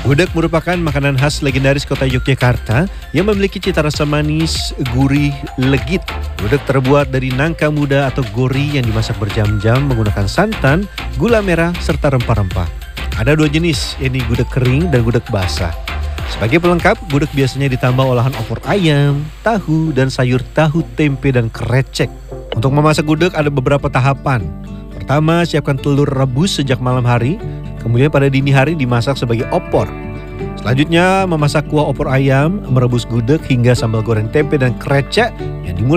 Gudeg merupakan makanan khas legendaris kota Yogyakarta yang memiliki cita rasa manis, gurih, legit. Gudeg terbuat dari nangka muda atau gori yang dimasak berjam-jam menggunakan santan, gula merah, serta rempah-rempah. Ada dua jenis, yakni gudeg kering dan gudeg basah. Sebagai pelengkap, gudeg biasanya ditambah olahan opor ayam, tahu, dan sayur tahu, tempe, dan krecek. Untuk memasak gudeg ada beberapa tahapan. Pertama, siapkan telur rebus sejak malam hari. Kemudian pada dini hari dimasak sebagai opor. Selanjutnya memasak kuah opor ayam, merebus gudeg hingga sambal goreng tempe dan krecek yang dimulai